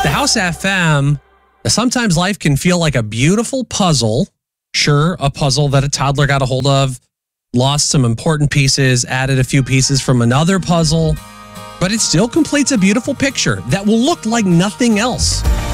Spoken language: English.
The House FM, sometimes life can feel like a beautiful puzzle. Sure, a puzzle that a toddler got a hold of, lost some important pieces, added a few pieces from another puzzle, but it still completes a beautiful picture that will look like nothing else.